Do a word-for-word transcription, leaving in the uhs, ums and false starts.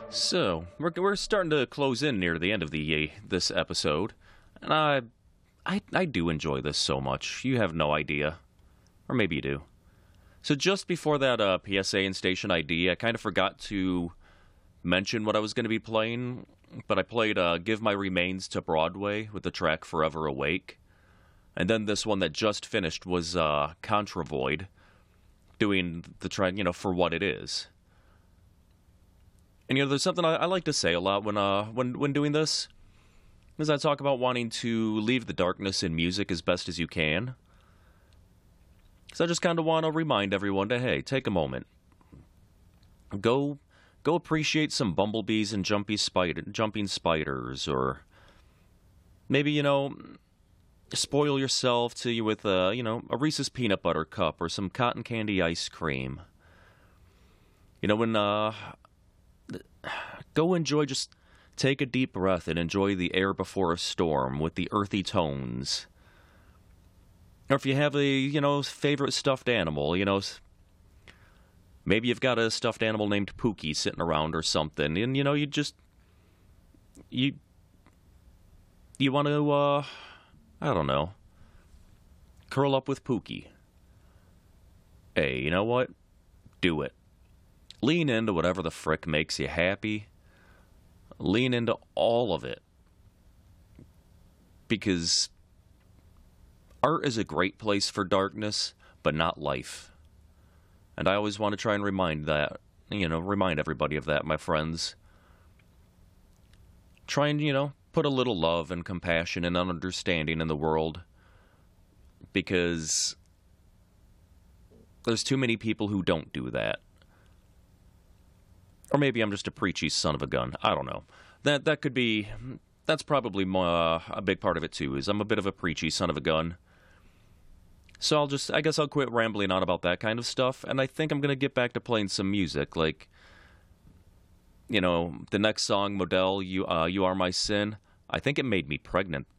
So we're we're starting to close in near the end of the uh, this episode, and I, I I do enjoy this so much. You have no idea, or maybe you do. So just before that uh, P S A and station I D, I kind of forgot to mention what I was going to be playing, but I played uh, "Give My Remains to Broadway" with the track "Forever Awake," and then this one that just finished was uh, Contra Void, doing the track, you know, "For What It Is." And you know, there's something I, I like to say a lot when uh when when doing this, is I talk about wanting to leave the darkness in music as best as you can. So I just kind of want to remind everyone to, hey, take a moment, go go appreciate some bumblebees and jumpy spider jumping spiders, or maybe, you know, spoil yourself to you with a you know a Reese's peanut butter cup or some cotton candy ice cream. You know, when uh. Go enjoy, just take a deep breath and enjoy the air before a storm with the earthy tones. Or if you have a, you know, favorite stuffed animal, you know, maybe you've got a stuffed animal named Pookie sitting around or something, and, you know, you just, you, you want to, uh, I don't know, curl up with Pookie. Hey, you know what? Do it. Lean into whatever the frick makes you happy. Lean into all of it. Because art is a great place for darkness, but not life. And I always want to try and remind that, you know, remind everybody of that, my friends. Try and, you know, put a little love and compassion and understanding in the world. Because there's too many people who don't do that. Or maybe I'm just a preachy son of a gun. I don't know. That that could be, that's probably uh, a big part of it too, is I'm a bit of a preachy son of a gun. So I'll just, I guess I'll quit rambling on about that kind of stuff, and I think I'm going to get back to playing some music, like, you know, the next song, Model, You, uh, you Are My Sin. I think it made me pregnant